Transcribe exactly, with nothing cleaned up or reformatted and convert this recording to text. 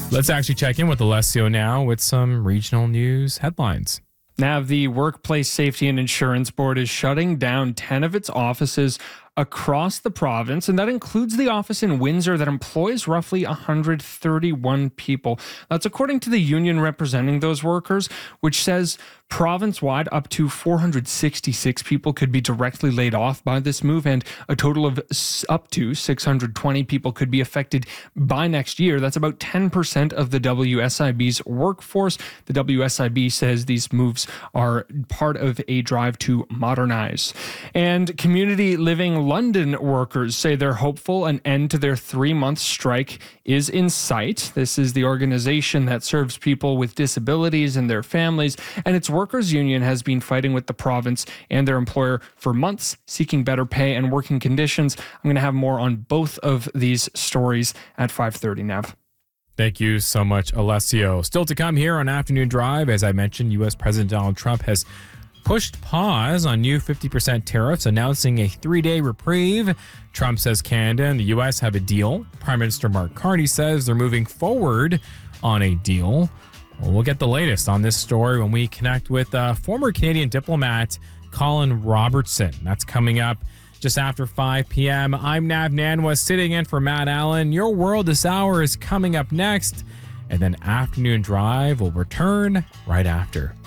Let's actually check in with Alessio now with some regional news headlines. Now, the Workplace Safety and Insurance Board is shutting down ten of its offices across the province, and that includes the office in Windsor that employs roughly one hundred thirty-one people. That's according to the union representing those workers, which says province-wide up to four hundred sixty-six people could be directly laid off by this move, and a total of up to six hundred twenty people could be affected by next year. That's about ten percent of the W S I B's workforce. The W S I B says these moves are part of a drive to modernize. And Community Living London workers say they're hopeful an end to their three-month strike is in sight. This is the organization that serves people with disabilities and their families, and its workers' union has been fighting with the province and their employer for months, seeking better pay and working conditions. I'm going to have more on both of these stories at five thirty, Nav. Thank you so much, Alessio. Still to come here on Afternoon Drive, as I mentioned, U S President Donald Trump has pushed pause on new fifty percent tariffs, announcing a three-day reprieve. Trump says Canada and the U S have a deal. Prime Minister Mark Carney says they're moving forward on a deal. Well, we'll get the latest on this story when we connect with uh, former Canadian diplomat Colin Robertson. That's coming up just after five p.m. I'm Nav Nanwa, sitting in for Matt Allen. Your World This Hour is coming up next, and then Afternoon Drive will return right after.